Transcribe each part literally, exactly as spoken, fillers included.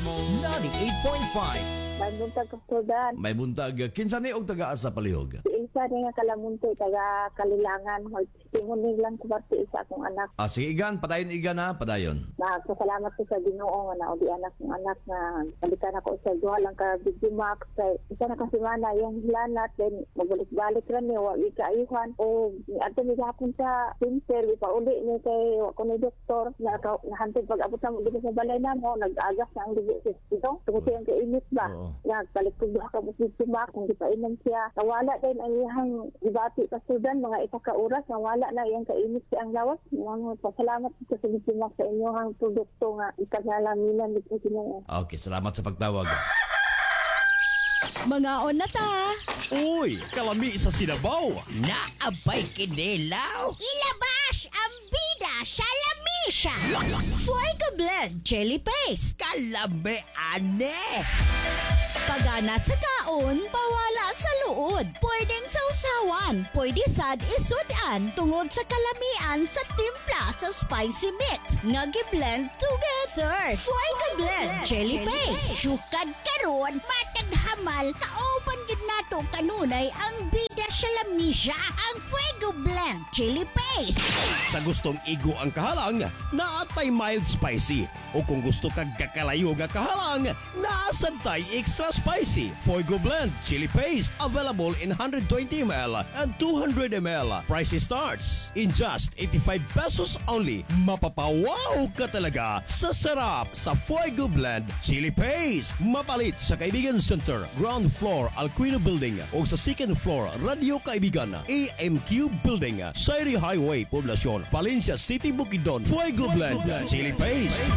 ninety-eight point five. May buntag kastudan. May buntag. Kinsa ni og taga-asa palihog? Si Isa ni nga kalamunti, taga Kalilangan. Tingunin lang ko parte isa akong anak. Ah, sige igan. Padayon igan ha. Padayon. Nagpasalamat ko sa Ginoo nga naudi anak ng anak na nalikan ako sa duha lang ka video max. Isa na kasi mana yung hilanat. Then magbalik-balik rin niya. Wagi kaayuhan. O ato ni gapon sa pinsel. Ipauli niya kay ako ni doktor. Nahantid pag-abot na mo dito sa balay na mo. Nag-agas na ang digit. Ito. Tungkol siyang kainit ba? Oo. Nagbalik ko duha ka mo video max. Kung di pa inom siya. Nawala din ang iyang ibati sa Sudan. Mga ipaka-oras. Nawala na iyang kainit siya ang lawas. Mga pasalamat ko sa video max sa inyong produkto nga ikagalaminan dito Ginoo. Okay, salamat sa pagtawag. Mga on na ta. Uy, kalami sa Sinabaw. Naabay kinilaw. Ilabas ang bida sa lamisa. Fuego Blend Jelly Paste. Kalami ane. Pagana sa kaon, pawala sa luod. Pwedeng sausawan, pwede sad isudan tungod sa kalamian sa timpla sa spicy mix. Nagi-blend together. Fuego Blend Jelly Paste. Sukad karon, matag hamal, kauban gid nato kanunay ang bida sa lamisa, ang Fuego Blend Chili Paste. Sa gustong igo ang kahalang, naatay mild spicy. O kung gusto kag kakalayo nga kahalang, naasantay extra spicy. Fuego Blend Chili Paste available in one hundred twenty milliliters and two hundred milliliters. Price starts in just eighty-five pesos only. Mapapawaw ka talaga sa sarap sa Fuego Blend Chili Paste. Mapalit sa Kaibigan Center, ground floor Alquino Building o sa second floor Radio Kaibigan, A M Q Building, Sairi Highway, Poblacion, Valencia City, Bukidnon. Fuego Blend Chili Paste.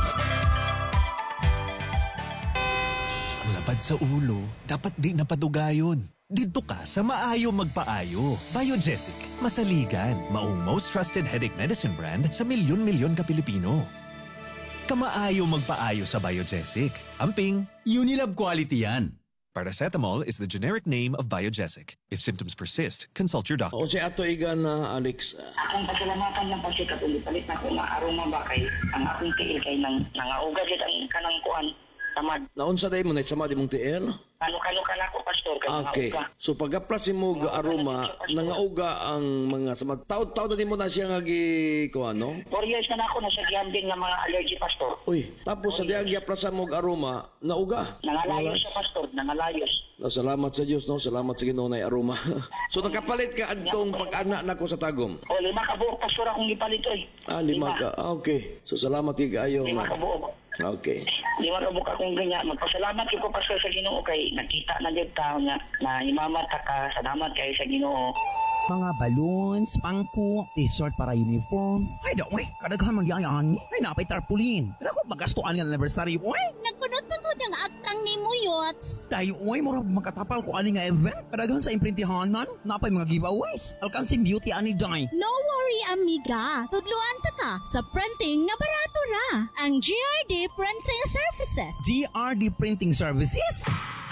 Ang lapad sa ulo, dapat di napadugayon. Dito ka sa Maayo Magpaayo. Biogesic, masaligan, maong most trusted headache medicine brand sa milyon-milyon ka Pilipino. Kamaayo Magpaayo sa Biogesic. Amping, Unilab quality yan. Paracetamol is the generic name of Biogesic. If symptoms persist, consult your doctor. O si Ato Igan na Alex. Akong pasalamatan lang kasi katong palit na ko na aroma ba kay ang akong tiil kay nang nangauga gid ang kanang kuan tamad. Naunsa day mo na sama di mong tiil? Kano-kano ka na ko pastor kay Okay. nangauga. So pag-aplas mo ga aroma, nangauga ang mga sama taud-taud na di mo na siya nga gi kuan no? Four years na ako nasa gambling ng mga allergy pastor. Uy, tapos sa diag aplas mo aroma, nauga. Nangalayos sa pastor, nangalayos. No, salamat sa Dios no, salamat sa Ginoo na aroma. So nakapalit ka adtong pag-ana nako sa tagom. O lima ka buok pastor akong gipalit oy. Ah, lima ka. Ah, okay. So salamat kay kaayo. Lima ka buok. Okay. Lima ka buok akong ganyan. Magpasalamat ko pastor sa Ginoo kay nakita na jud ta nga na imamat ka. Salamat kay sa Ginoo. Mga balloons, pangko, t-shirt para uniform. Ay, daw, eh, kadaghan magyayaan. Ay, napay tarpaulin. Ako magastuan ng anniversary, oy. Nagkunot pa mo ng aktang ni mo, Yots. Tayo, oy, mura makatapal ko ani nga event. Kadaghan sa imprintihan man, napay mga giveaways. Alkansing beauty ani day. No worry, amiga. Tudluan ta ka sa printing nga barato ra. Ang G R D Printing Services. G R D Printing Services?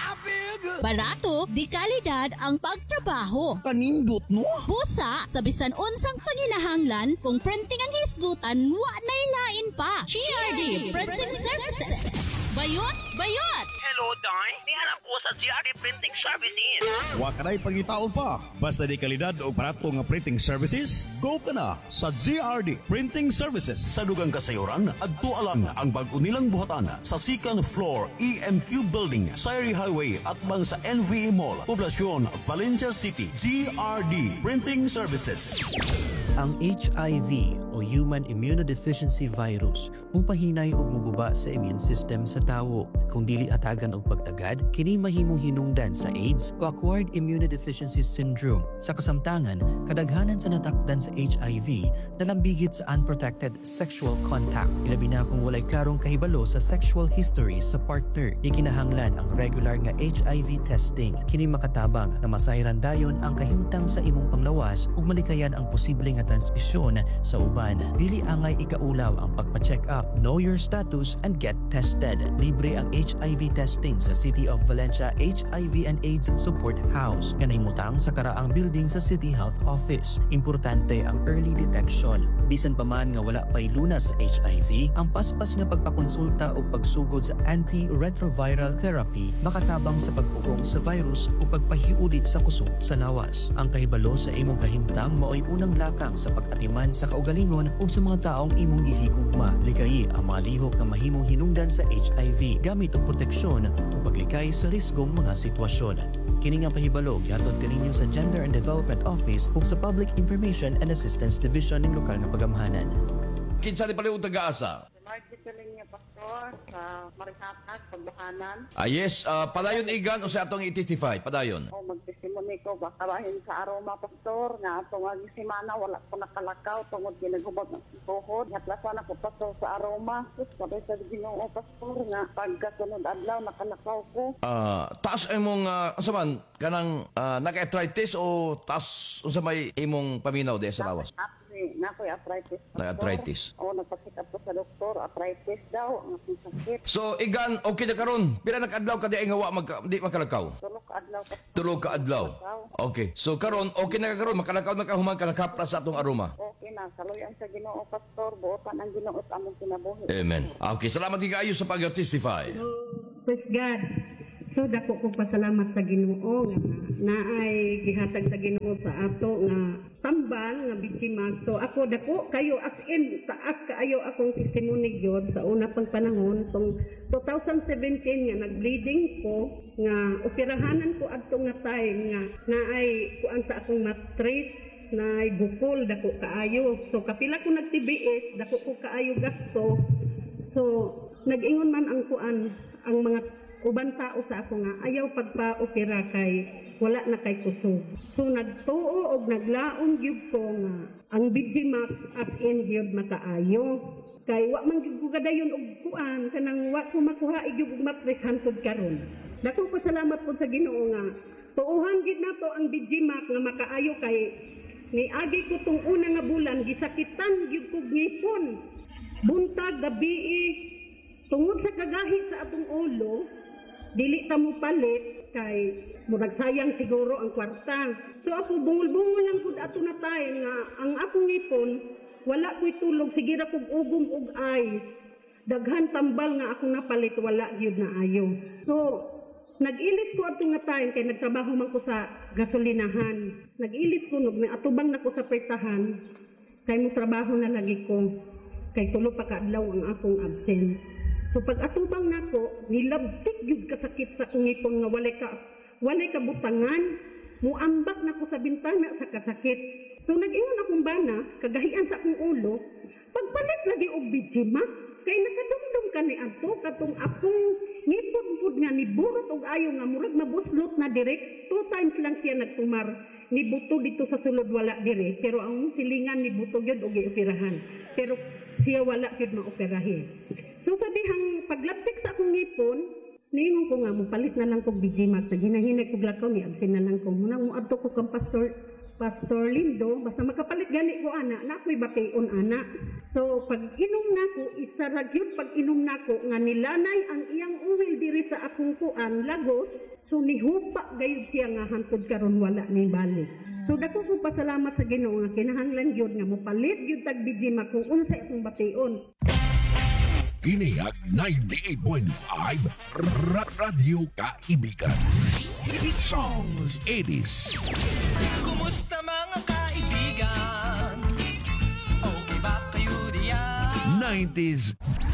Barato, di kalidad ang pagtrabaho. Kanindot, no? Busa, sa bisan unsang paninahanglan, kung printing ang hisgutan, wa na'y lain pa. G R D Printing Services. Bayot, bayot! Hello, Day. Nihanap ko sa G R D Printing Services. Wa ka na'y pangitaon pa. Basta di kalidad o barato nga printing services, go ka na sa G R D Printing Services. Sa dugang kasayuran, adto alang ang bag-o nilang buhatan sa second floor E M Q Building, Sairi Highway at bang sa N V E Mall, Poblacion, Valencia City. G R D Printing Services. Ang H I V o Human Immunodeficiency Virus mupahinay og muguba sa immune system sa tawo. Kung dili atagan og pagtagad, kini mahimong hinungdan sa AIDS o Acquired Immunodeficiency Syndrome. Sa kasamtangan, kadaghanan sa natakdan sa H I V nalambigit sa unprotected sexual contact. Ilabi na kung walay klarong kahibalo sa sexual history sa partner. Ikinahanglan ang regular nga H I V testing. Kini makatabang na masayran dayon ang kahimtang sa imong panglawas ug malikayan ang posible nga transmisyon sa uban. kabataan. Dili angay ikaulaw ang pagpa-check up, know your status, and get tested. Libre ang H I V testing sa City of Valencia H I V and AIDS Support House nga nahimutang sa karaang building sa City Health Office. Importante ang early detection. Bisan pa man nga wala pay lunas sa H I V, ang paspas nga pagpakonsulta o pagsugod sa antiretroviral therapy makatabang sa pagpugong sa virus o pagpahiulit sa kusog sa lawas. Ang kahibalo sa imong kahimtang mao'y unang lakang sa pag-atiman sa kaugalingon o sa mga taong imong gihigugma. Likayi ang mga lihok na mahimong hinungdan sa H I V gamit ang proteksyon o paglikay sa risgong mga sitwasyon. Kini nga pahibalo gihatod kaninyo sa Gender and Development Office o sa Public Information and Assistance Division ng lokal nga pagamhanan. Kinsa ni palihog taga-asa? Marketing niya, Pastor, sa Marihatas, Pagbuhanan. Ah, yes, uh, padayon igan o sa atong i-testify? Padayon. O, magtestimony ko, baka bahin sa aroma, Pastor, nga atong agi simana, wala ko nakalakaw, tungod ginagubag ng tuhod. Hatlasan ako, Pastor, sa aroma. Sus, sabay sa Ginoo, Pastor, nga pagkasunod adlaw, nakalakaw ko. Ah, taas imong uh, saman kanang uh, naka-arthritis o taas unsa may imong paminaw di sa lawas? Nakoy arthritis. Na-arthritis. O, nagpasikap ko sa doktor, arthritis daw, ang akong sakit. So, igan, okay na karon. Pila nakadlaw ka di ay nga wa magka, di makalakaw? Tulog ka adlaw, Pastor. Tulog ka adlaw. Okay. So, karon okay na ka karon, makalakaw na ka human ka nakapra sa atong aroma. Okay na, saluyan sa Ginoo, Pastor, buotan ang Ginoo at among kinabuhi. Amen. Okay, salamat kayo sa pag-testify. Praise God. So dako ko pasalamat sa Ginoo nga naay gihatag sa Ginoo sa ato nga tambal nga bitchimag. So ako dako kayo as in taas kaayo akong testimony gyud sa una pang panahon tong two thousand seventeen nga nagbleeding ko nga operahanan ko adto nga time nga naay kuan sa akong matris naay bukol dako kaayo. So kapila ko nag-T B S dako ko kaayo gasto. So nag-ingon man ang kuan ang mga uban tao sa ako nga ayaw pagpa-opera kay wala na kay kusog. So nagtuo og naglaom gyud ko nga ang Bijimac as in gyud makaayo. Kay wa man gyud ko gadayon og kuan kanang wa ko makuha gyud og matris hantud karon. Dako ko salamat po sa Ginoo nga tuuhan gyud nato ang Bijimac nga makaayo kay niagi ko tong una nga bulan gisakitan gyud ko ngipon. Buntag gabi tungod sa kagahi sa atong ulo dili ta mo palit kay murag sayang siguro ang kwarta. So ako bungol-bungol lang pud ato na time nga ang akong ngipon wala ko'y tulog sige ra kog ugom og ice. Daghan tambal nga akong napalit wala gyud na ayo. So nag-ilis ko ato nga time kay nagtrabaho man ko sa gasolinahan. Nag-ilis ko nog atubang na ko sa pertahan kay mo trabaho na lagi ko kay tulo pa ka adlaw ang akong absent. So pag atubang nako, nilabtik gyud kasakit sa akong ngipon nga walay ka walay ka butangan, muambak nako sa bintana sa kasakit. So nag-ingon akong bana, kagahian sa akong ulo, pagpalit lagi og Bijimac, kay nakadumdum ka ni adto katong akong ngipon pud nga niburot og ayo nga murag mabuslot na direct. Two times lang siya nagtumar, nibuto dito sa sulod wala dire, pero ang silingan nibuto gyud og gioperahan. Pero siya wala gyud maoperahin. So sa dihang paglaptik sa akong ngipon, niingon ko nga mupalit na lang kog Bijimac. Sa ginahinay kog lakaw ni absin na lang ko. Muna mo adto ko kang Pastor Pastor Lindo, basta makapalit gani ko ana, na ako'y batayon ana. So pag inom nako, isa ra gyud pag inom nako nga nilanay ang iyang uwil diri sa akong kuan Lagos. So nihupa gayud siya nga hantod karon wala ni balik. So dako ko pasalamat sa Ginoo nga kinahanglan gyud nga mopalit gyud tag Bijimac kung unsa akong batayon. Kiniyak ninety-eight point five Radio Kaibigan. Hit songs eighties. Kumusta mga kaibigan? Okay ba kayo diyan? nineties.